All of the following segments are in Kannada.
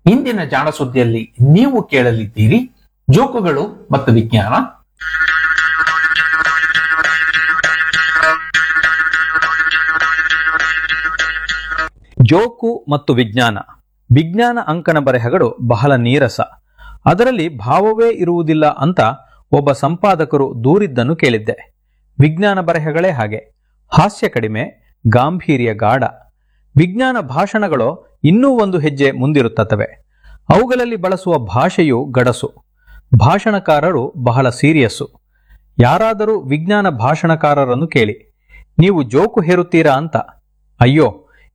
ಇಂದಿನ ಜಾಣ ಸುದ್ದಿಯಲ್ಲಿ ನೀವು ಕೇಳಲಿದ್ದೀರಿ ಜೋಕುಗಳು ಮತ್ತು ವಿಜ್ಞಾನ. ಜೋಕು ಮತ್ತು ವಿಜ್ಞಾನ. ವಿಜ್ಞಾನ ಅಂಕಣ ಬರೆಹಗಳು ಬಹಳ ನೀರಸ, ಅದರಲ್ಲಿ ಭಾವವೇ ಇರುವುದಿಲ್ಲ ಅಂತ ಒಬ್ಬ ಸಂಪಾದಕರು ದೂರಿದ್ದನ್ನು ಕೇಳಿದ್ದೆ. ವಿಜ್ಞಾನ ಬರೆಹಗಳೇ ಹಾಗೆ, ಹಾಸ್ಯ ಕಡಿಮೆ, ಗಾಂಭೀರ್ಯ ಗಾಢ. ವಿಜ್ಞಾನ ಭಾಷಣಗಳು ಇನ್ನೂ ಒಂದು ಹೆಜ್ಜೆ ಮುಂದಿರುತ್ತವೆ. ಅವುಗಳಲ್ಲಿ ಬಳಸುವ ಭಾಷೆಯು ಗಡಸು. ಭಾಷಣಕಾರರು ಬಹಳ ಸೀರಿಯಸ್ಸು. ಯಾರಾದರೂ ವಿಜ್ಞಾನ ಭಾಷಣಕಾರರನ್ನು ಕೇಳಿ, ನೀವು ಜೋಕು ಹೇರುತ್ತೀರಾ ಅಂತ, ಅಯ್ಯೋ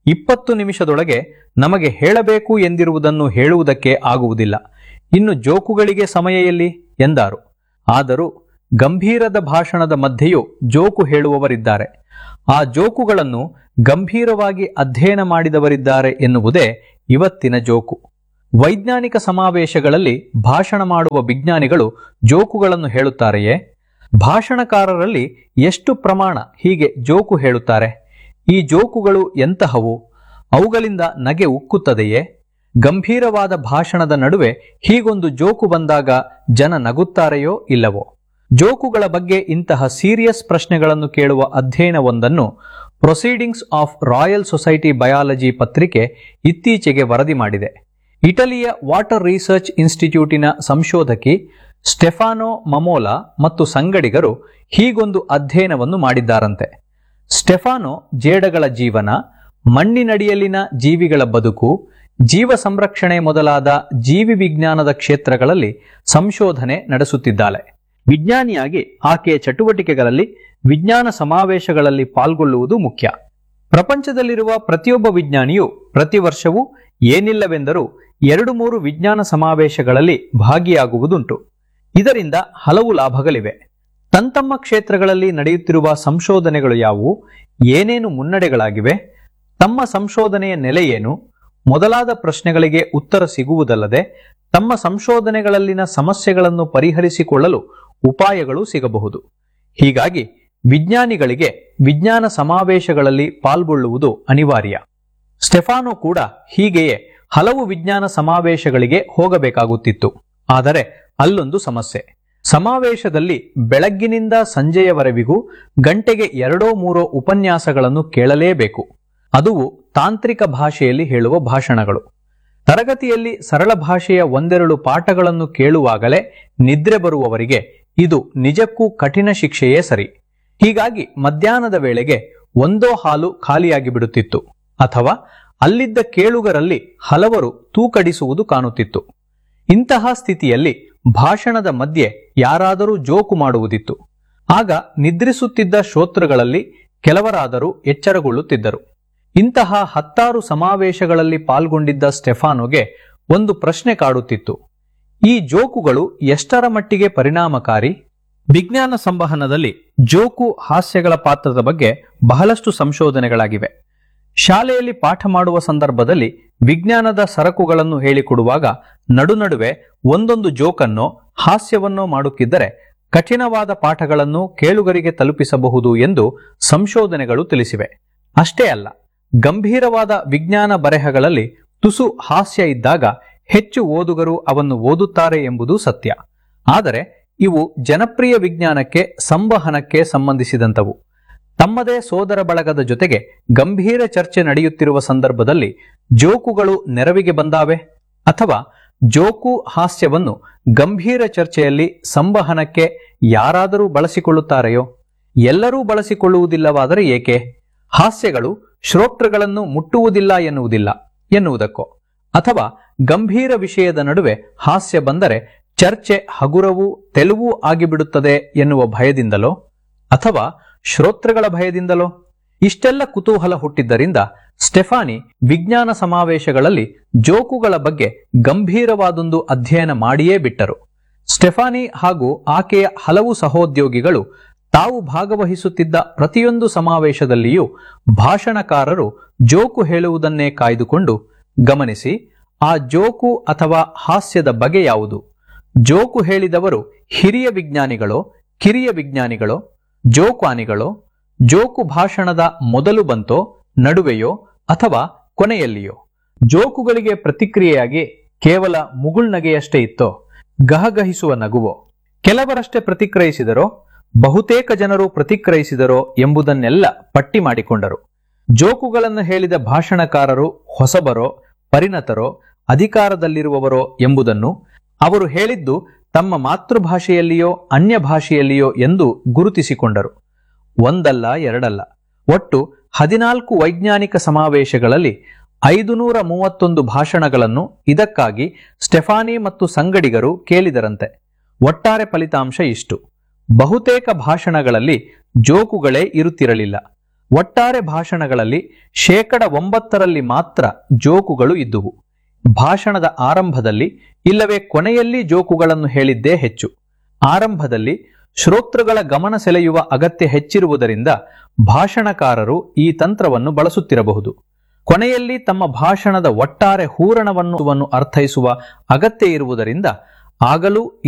20 ನಿಮಿಷದೊಳಗೆ ನಮಗೆ ಹೇಳಬೇಕು ಎಂದಿರುವುದನ್ನು ಹೇಳುವುದಕ್ಕೆ ಆಗುವುದಿಲ್ಲ, ಇನ್ನು ಜೋಕುಗಳಿಗೆ ಸಮಯ ಎಲ್ಲಿ ಎಂದಾರು. ಆದರೂ ಗಂಭೀರದ ಭಾಷಣದ ಮಧ್ಯೆಯೂ ಜೋಕು ಹೇಳುವವರಿದ್ದಾರೆ. ಆ ಜೋಕುಗಳನ್ನು ಗಂಭೀರವಾಗಿ ಅಧ್ಯಯನ ಮಾಡಿದವರಿದ್ದಾರೆ ಎನ್ನುವುದೇ ಇವತ್ತಿನ ಜೋಕು. ವೈಜ್ಞಾನಿಕ ಸಮಾವೇಶಗಳಲ್ಲಿ ಭಾಷಣ ಮಾಡುವ ವಿಜ್ಞಾನಿಗಳು ಜೋಕುಗಳನ್ನು ಹೇಳುತ್ತಾರೆಯೇ? ಭಾಷಣಕಾರರಲ್ಲಿ ಎಷ್ಟು ಪ್ರಮಾಣ ಹೀಗೆ ಜೋಕು ಹೇಳುತ್ತಾರೆ? ಈ ಜೋಕುಗಳು ಎಂತಹವು? ಅವುಗಳಿಂದ ನಗೆ ಉಕ್ಕುತ್ತದೆಯೇ? ಗಂಭೀರವಾದ ಭಾಷಣದ ನಡುವೆ ಹೀಗೊಂದು ಜೋಕು ಬಂದಾಗ ಜನ ನಗುತ್ತಾರೆಯೋ ಇಲ್ಲವೋ? ಜೋಕುಗಳ ಬಗ್ಗೆ ಇಂತಹ ಸೀರಿಯಸ್ ಪ್ರಶ್ನೆಗಳನ್ನು ಕೇಳುವ ಅಧ್ಯಯನವೊಂದನ್ನು proceedings of royal society biology ಪತ್ರಿಕೆ ಇತ್ತೀಚೆಗೆ ವರದಿ ಮಾಡಿದೆ. ಇಟಲಿಯ ವಾಟರ್ ರಿಸರ್ಚ್ ಇನ್ಸ್ಟಿಟ್ಯೂಟಿನ ಸಂಶೋಧಕಿ ಸ್ಟೆಫಾನೋ ಮಮೋಲಾ ಮತ್ತು ಸಂಗಡಿಗರು ಹೀಗೊಂದು ಅಧ್ಯಯನವನ್ನು ಮಾಡಿದ್ದಾರಂತೆ. ಸ್ಟೆಫಾನೋ ಜೇಡಗಳ ಜೀವನ, ಮಣ್ಣಿನಡಿಯಲ್ಲಿನ ಜೀವಿಗಳ ಬದುಕು, ಜೀವ ಸಂರಕ್ಷಣೆ ಮೊದಲಾದ ಜೀವಿ ವಿಜ್ಞಾನದ ಕ್ಷೇತ್ರಗಳಲ್ಲಿ ಸಂಶೋಧನೆ ನಡೆಸುತ್ತಿದ್ದಾಳೆ. ವಿಜ್ಞಾನಿಯಾಗಿ ಆಕೆಯ ಚಟುವಟಿಕೆಗಳಲ್ಲಿ ವಿಜ್ಞಾನ ಸಮಾವೇಶಗಳಲ್ಲಿ ಪಾಲ್ಗೊಳ್ಳುವುದು ಮುಖ್ಯ. ಪ್ರಪಂಚದಲ್ಲಿರುವ ಪ್ರತಿಯೊಬ್ಬ ವಿಜ್ಞಾನಿಯು ಪ್ರತಿ ವರ್ಷವೂ ಏನಿಲ್ಲವೆಂದರೂ 2-3 ವಿಜ್ಞಾನ ಸಮಾವೇಶಗಳಲ್ಲಿ ಭಾಗಿಯಾಗುವುದುಂಟು. ಇದರಿಂದ ಹಲವು ಲಾಭಗಳಿವೆ. ತಮ್ಮ ಕ್ಷೇತ್ರಗಳಲ್ಲಿ ನಡೆಯುತ್ತಿರುವ ಸಂಶೋಧನೆಗಳು ಯಾವುವು, ಏನೇನು ಮುನ್ನಡೆಗಳಾಗಿವೆ, ತಮ್ಮ ಸಂಶೋಧನೆಯ ನೆಲೆ ಏನು ಮೊದಲಾದ ಪ್ರಶ್ನೆಗಳಿಗೆ ಉತ್ತರ ಸಿಗುವುದಲ್ಲದೆ ತಮ್ಮ ಸಂಶೋಧನೆಗಳಲ್ಲಿನ ಸಮಸ್ಯೆಗಳನ್ನು ಪರಿಹರಿಸಿಕೊಳ್ಳಲು ಉಪಾಯಗಳು ಸಿಗಬಹುದು. ಹೀಗಾಗಿ ವಿಜ್ಞಾನಿಗಳಿಗೆ ವಿಜ್ಞಾನ ಸಮಾವೇಶಗಳಲ್ಲಿ ಪಾಲ್ಗೊಳ್ಳುವುದು ಅನಿವಾರ್ಯ. ಸ್ಟೆಫಾನೋ ಕೂಡ ಹೀಗೆಯೇ ಹಲವು ವಿಜ್ಞಾನ ಸಮಾವೇಶಗಳಿಗೆ ಹೋಗಬೇಕಾಗುತ್ತಿತ್ತು. ಆದರೆ ಅಲ್ಲೊಂದು ಸಮಸ್ಯೆ. ಸಮಾವೇಶದಲ್ಲಿ ಬೆಳಗ್ಗಿನಿಂದ ಸಂಜೆಯವರೆವಿಗೂ ಗಂಟೆಗೆ 2-3 ಉಪನ್ಯಾಸಗಳನ್ನು ಕೇಳಲೇಬೇಕು. ಅದುವು ತಾಂತ್ರಿಕ ಭಾಷೆಯಲ್ಲಿ ಹೇಳುವ ಭಾಷಣಗಳು. ತರಗತಿಯಲ್ಲಿ ಸರಳ ಭಾಷೆಯ 1-2 ಪಾಠಗಳನ್ನು ಕೇಳುವಾಗಲೇ ನಿದ್ರೆ ಬರುವವರಿಗೆ ಇದು ನಿಜಕ್ಕೂ ಕಠಿಣ ಶಿಕ್ಷೆಯೇ ಸರಿ. ಹೀಗಾಗಿ ಮಧ್ಯಾಹ್ನದ ವೇಳೆಗೆ ಒಂದೋ ಹಾಲು ಖಾಲಿಯಾಗಿ ಬಿಡುತ್ತಿತ್ತು, ಅಥವಾ ಅಲ್ಲಿದ್ದ ಕೇಳುಗರಲ್ಲಿ ಹಲವರು ತೂಕಡಿಸುವುದು ಕಾಣುತ್ತಿತ್ತು. ಇಂತಹ ಸ್ಥಿತಿಯಲ್ಲಿ ಭಾಷಣದ ಮಧ್ಯೆ ಯಾರಾದರೂ ಜೋಕು ಮಾಡುವುದಿತ್ತು. ಆಗ ನಿದ್ರಿಸುತ್ತಿದ್ದ ಶ್ರೋತೃಗಳಲ್ಲಿ ಕೆಲವರಾದರೂ ಎಚ್ಚರಗೊಳ್ಳುತ್ತಿದ್ದರು. ಇಂತಹ 10 ಸಮಾವೇಶಗಳಲ್ಲಿ ಪಾಲ್ಗೊಂಡಿದ್ದ ಸ್ಟೆಫಾನೋಗೆ ಒಂದು ಪ್ರಶ್ನೆ ಕಾಡುತ್ತಿತ್ತು. ಈ ಜೋಕುಗಳು ಎಷ್ಟರ ಮಟ್ಟಿಗೆ ಪರಿಣಾಮಕಾರಿ? ವಿಜ್ಞಾನ ಸಂವಹನದಲ್ಲಿ ಜೋಕು ಹಾಸ್ಯಗಳ ಪಾತ್ರದ ಬಗ್ಗೆ ಬಹಳಷ್ಟು ಸಂಶೋಧನೆಗಳಾಗಿವೆ. ಶಾಲೆಯಲ್ಲಿ ಪಾಠ ಮಾಡುವ ಸಂದರ್ಭದಲ್ಲಿ ವಿಜ್ಞಾನದ ಸರಕುಗಳನ್ನು ಹೇಳಿಕೊಡುವಾಗ ನಡುನಡುವೆ ಒಂದೊಂದು ಜೋಕನ್ನೋ ಹಾಸ್ಯವನ್ನೋ ಮಾಡುತ್ತಿದ್ದರೆ ಕಠಿಣವಾದ ಪಾಠಗಳನ್ನು ಕೇಳುಗರಿಗೆ ತಲುಪಿಸಬಹುದು ಎಂದು ಸಂಶೋಧನೆಗಳು ತಿಳಿಸಿವೆ. ಅಷ್ಟೇ ಅಲ್ಲ, ಗಂಭೀರವಾದ ವಿಜ್ಞಾನ ಬರೆಹಗಳಲ್ಲಿ ತುಸು ಹಾಸ್ಯ ಇದ್ದಾಗ ಹೆಚ್ಚು ಓದುಗರು ಅವನ್ನು ಓದುತ್ತಾರೆ ಎಂಬುದು ಸತ್ಯ. ಆದರೆ ಇವು ಜನಪ್ರಿಯ ವಿಜ್ಞಾನಕ್ಕೆ, ಸಂವಹನಕ್ಕೆ ಸಂಬಂಧಿಸಿದಂತವು. ತಮ್ಮದೇ ಸೋದರ ಬಳಗದ ಜೊತೆಗೆ ಗಂಭೀರ ಚರ್ಚೆ ನಡೆಯುತ್ತಿರುವ ಸಂದರ್ಭದಲ್ಲಿ ಜೋಕುಗಳು ನೆರವಿಗೆ ಬಂದಾವೆ? ಅಥವಾ ಜೋಕು ಹಾಸ್ಯವನ್ನು ಗಂಭೀರ ಚರ್ಚೆಯಲ್ಲಿ ಸಂವಹನಕ್ಕೆ ಯಾರಾದರೂ ಬಳಸಿಕೊಳ್ಳುತ್ತಾರೆಯೋ? ಎಲ್ಲರೂ ಬಳಸಿಕೊಳ್ಳುವುದಿಲ್ಲವಾದರೆ ಏಕೆ? ಹಾಸ್ಯಗಳು ಶ್ರೋತೃಗಳನ್ನು ಮುಟ್ಟುವುದಿಲ್ಲ ಎನ್ನುವುದಕ್ಕೋ, ಅಥವಾ ಗಂಭೀರ ವಿಷಯದ ನಡುವೆ ಹಾಸ್ಯ ಬಂದರೆ ಚರ್ಚೆ ಹಗುರವೂ ತೆಲುವೂ ಆಗಿಬಿಡುತ್ತದೆ ಎನ್ನುವ ಭಯದಿಂದಲೋ, ಅಥವಾ ಶ್ರೋತೃಗಳ ಭಯದಿಂದಲೋ? ಇಷ್ಟೆಲ್ಲ ಕುತೂಹಲ ಹುಟ್ಟಿದ್ದರಿಂದ ಸ್ಟೆಫಾನಿ ವಿಜ್ಞಾನ ಸಮಾವೇಶಗಳಲ್ಲಿ ಜೋಕುಗಳ ಬಗ್ಗೆ ಗಂಭೀರವಾದೊಂದು ಅಧ್ಯಯನ ಮಾಡಿಯೇ ಬಿಟ್ಟರು. ಸ್ಟೆಫಾನಿ ಹಾಗೂ ಆಕೆಯ ಹಲವು ಸಹೋದ್ಯೋಗಿಗಳು ತಾವು ಭಾಗವಹಿಸುತ್ತಿದ್ದ ಪ್ರತಿಯೊಂದು ಸಮಾವೇಶದಲ್ಲಿಯೂ ಭಾಷಣಕಾರರು ಜೋಕು ಹೇಳುವುದನ್ನೇ ಕಾಯ್ದುಕೊಂಡು ಗಮನಿಸಿ, ಆ ಜೋಕು ಅಥವಾ ಹಾಸ್ಯದ ಬಗೆ ಯಾವುದು? ಜೋಕು ಹೇಳಿದವರು ಹಿರಿಯ ವಿಜ್ಞಾನಿಗಳೋ, ಕಿರಿಯ ವಿಜ್ಞಾನಿಗಳೋ, ಜೋಕ್ವಾನಿಗಳೋ? ಜೋಕು ಭಾಷಣದ ಮೊದಲು ಬಂತೋ, ನಡುವೆಯೋ ಅಥವಾ ಕೊನೆಯಲ್ಲಿಯೋ? ಜೋಕುಗಳಿಗೆ ಪ್ರತಿಕ್ರಿಯೆಯಾಗಿ ಕೇವಲ ಮುಗುಳ್ನಗೆಯಷ್ಟೇ ಇತ್ತೋ, ಗಹಗಹಿಸುವ ನಗುವೋ? ಕೆಲವರಷ್ಟೇ ಪ್ರತಿಕ್ರಿಯಿಸಿದರೋ, ಬಹುತೇಕ ಜನರು ಪ್ರತಿಕ್ರಿಯಿಸಿದರೋ ಎಂಬುದನ್ನೆಲ್ಲ ಪಟ್ಟಿ ಮಾಡಿಕೊಂಡರು. ಜೋಕುಗಳನ್ನು ಹೇಳಿದ ಭಾಷಣಕಾರರು ಹೊಸಬರೋ, ಪರಿಣತರೋ, ಅಧಿಕಾರದಲ್ಲಿರುವವರೋ ಎಂಬುದನ್ನು ಅವರು ಹೇಳಿದ್ದು ತಮ್ಮ ಮಾತೃಭಾಷೆಯಲ್ಲಿಯೋ ಅನ್ಯ ಭಾಷೆಯಲ್ಲಿಯೋ ಎಂದು ಗುರುತಿಸಿಕೊಂಡರು. ಒಂದಲ್ಲ ಎರಡಲ್ಲ, ಒಟ್ಟು 14 ವೈಜ್ಞಾನಿಕ ಸಮಾವೇಶಗಳಲ್ಲಿ 531 ಭಾಷಣಗಳನ್ನು ಇದಕ್ಕಾಗಿ ಸ್ಟೆಫಾನಿ ಮತ್ತು ಸಂಗಡಿಗರು ಕೇಳಿದರಂತೆ. ಒಟ್ಟಾರೆ ಫಲಿತಾಂಶ ಇಷ್ಟು: ಬಹುತೇಕ ಭಾಷಣಗಳಲ್ಲಿ ಜೋಕುಗಳೇ ಇರುತ್ತಿರಲಿಲ್ಲ. ಒಟ್ಟಾರೆ ಭಾಷಣಗಳಲ್ಲಿ 9% ಮಾತ್ರ ಜೋಕುಗಳು ಇದ್ದುವು. ಭಾಷಣದ ಆರಂಭದಲ್ಲಿ ಇಲ್ಲವೇ ಕೊನೆಯಲ್ಲಿ ಜೋಕುಗಳನ್ನು ಹೇಳಿದ್ದೇ ಹೆಚ್ಚು. ಆರಂಭದಲ್ಲಿ ಶ್ರೋತೃಗಳ ಗಮನ ಸೆಳೆಯುವ ಅಗತ್ಯ ಹೆಚ್ಚಿರುವುದರಿಂದ ಭಾಷಣಕಾರರು ಈ ತಂತ್ರವನ್ನು ಬಳಸುತ್ತಿರಬಹುದು. ಕೊನೆಯಲ್ಲಿ ತಮ್ಮ ಭಾಷಣದ ಒಟ್ಟಾರೆ ಹೂರಣವನ್ನು ಅರ್ಥೈಸುವ ಅಗತ್ಯ ಇರುವುದರಿಂದ ಆಗಲೂ